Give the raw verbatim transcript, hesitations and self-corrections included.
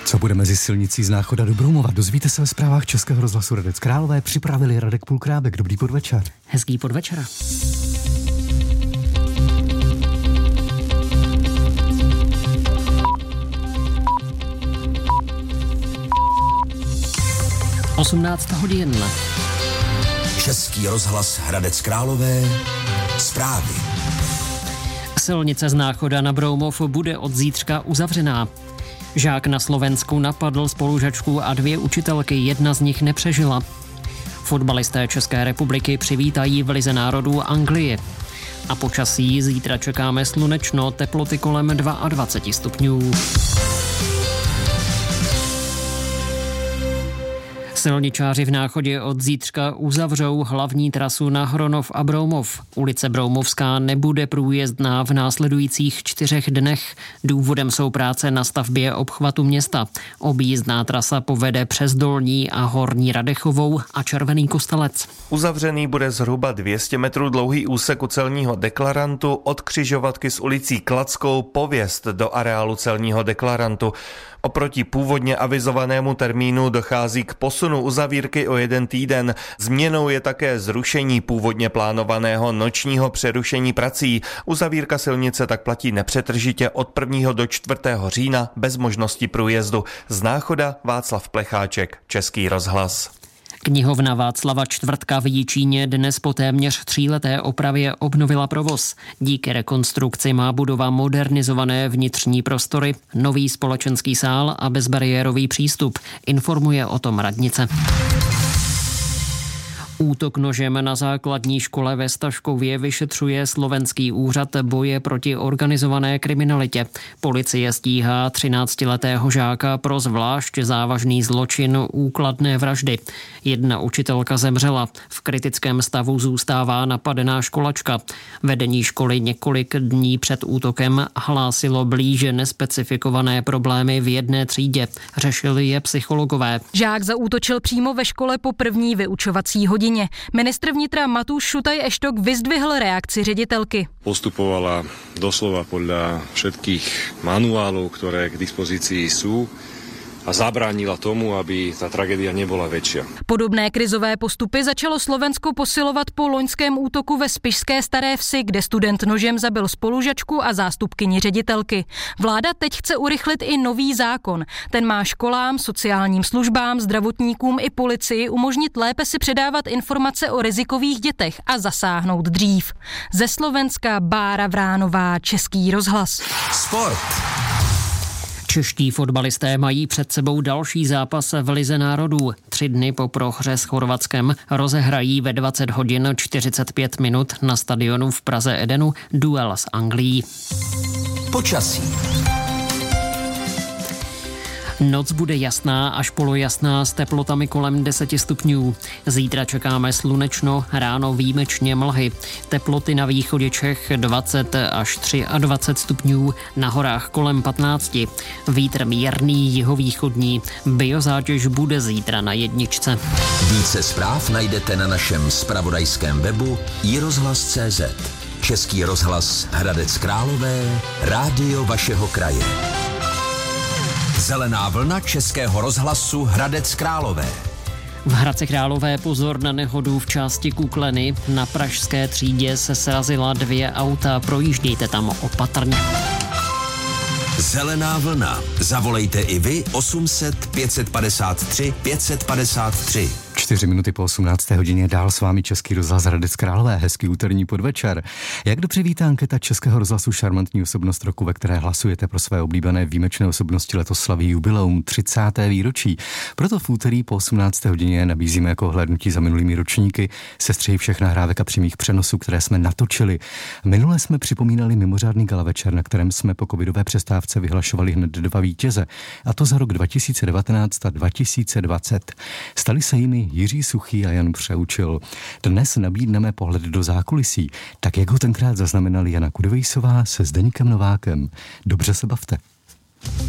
Co bude mezi silnicí z Náchoda do Broumova? Dozvíte se ve zprávách Českého rozhlasu Hradec Králové. Připravili Radek Pulkrábek. Dobrý podvečer. Hezký podvečer. osmnáct hodin. Český rozhlas Hradec Králové. Zprávy. Silnice z Náchoda na Broumov bude od zítřka uzavřená. Žák na Slovensku napadl spolužačku a dvě učitelky, jedna z nich nepřežila. Fotbalisté České republiky přivítají v Lize národů Anglii. A počasí zítra čekáme slunečno, teploty kolem dvacet dva stupňů. Silničáři v Náchodě od zítřka uzavřou hlavní trasu na Hronov a Broumov. Ulice Broumovská nebude průjezdná v následujících čtyřech dnech. Důvodem jsou práce na stavbě obchvatu města. Objízdná trasa povede přes Dolní a Horní Radechovou a Červený Kostelec. Uzavřený bude zhruba dvě stě metrů dlouhý úsek u celního deklarantu od křižovatky s ulicí Kladskou po vjezd do areálu celního deklarantu. Oproti původně avizovanému termínu dochází k posunu uzavírky o jeden týden. Změnou je také zrušení původně plánovaného nočního přerušení prací. Uzavírka silnice tak platí nepřetržitě od prvního do čtvrtého října bez možnosti průjezdu. Z Náchoda Václav Plecháček, Český rozhlas. Knihovna Václava Čtvrtka v Jičíně dnes po téměř tříleté opravě obnovila provoz. Díky rekonstrukci má budova modernizované vnitřní prostory, nový společenský sál a bezbariérový přístup, informuje o tom radnice. Útok nožem na základní škole ve Staškově vyšetřuje slovenský úřad boje proti organizované kriminalitě. Policie stíhá třináctiletého žáka pro zvlášť závažný zločin úkladné vraždy. Jedna učitelka zemřela. V kritickém stavu zůstává napadená školačka. Vedení školy několik dní před útokem hlásilo blíže nespecifikované problémy v jedné třídě. Řešili je psychologové. Žák zaútočil přímo ve škole po první vyučovací hodině. Ministr vnitra Matúš Šutaj Eštok vyzdvihl reakci ředitelky. Postupovala doslova podľa všetkých manuálov, ktoré k dispozícii sú, a zabránila tomu, aby ta tragédia nebola väčšia. Podobné krizové postupy začalo Slovensko posilovat po loňském útoku ve Spišské Staré Vsi, kde student nožem zabil spolužačku a zástupkyni ředitelky. Vláda teď chce urychlit i nový zákon. Ten má školám, sociálním službám, zdravotníkům i policii umožnit lépe si předávat informace o rizikových dětech a zasáhnout dřív. Ze Slovenska Bára Vránová, Český rozhlas. Sport. Čeští fotbalisté mají před sebou další zápas v Lize národů. Tři dny po prohře s Chorvatskem rozehrají ve dvacet hodin čtyřicet pět minut na stadionu v Praze Edenu duel s Anglií. Počasí. Noc bude jasná až polojasná s teplotami kolem deset stupňů. Zítra čekáme slunečno, ráno výjimečně mlhy. Teploty na východě Čech dvacet až dvacet tři stupňů, na horách kolem patnáct. Vítr mírný jihovýchodní. Biozátěž bude zítra na jedničce. Více zpráv najdete na našem zpravodajském webu i rozhlas tečka cé zet. Český rozhlas Hradec Králové, rádio vašeho kraje. Zelená vlna Českého rozhlasu Hradec Králové. V Hradci Králové pozor na nehodu v části Kukleny. Na pražské třídě se srazila dvě auta, projíždějte tam opatrně. Zelená vlna. Zavolejte i vy osm set pět padesát tři pět padesát tři. Čtyři minuty po osmnácté hodině dál s vámi Český rozhlas Hradec Králové. Hezký úterní podvečer. Jak dobře vítá anketa Českého rozhlasu Šarmantní osobnost roku, ve které hlasujete pro své oblíbené výjimečné osobnosti, letos slaví jubileum třicáté výročí. Proto v úterý po osmnácté hodině nabízíme jako hlédnutí za minulými ročníky sestřih všech nahrávek a přímých přenosů, které jsme natočili. Minule jsme připomínali mimořádný gala večer, na kterém jsme po covidové přestávce vyhlašovali hned dva vítěze, a to za rok dva tisíce devatenáct a dva tisíce dvacet. Stali se jimi Jiří Suchý a Jan Přeučil. Dnes nabídneme pohled do zákulisí, tak jak ho tenkrát zaznamenali Jana Kudevejsová se Zdeňkem Novákem. Dobře se bavte.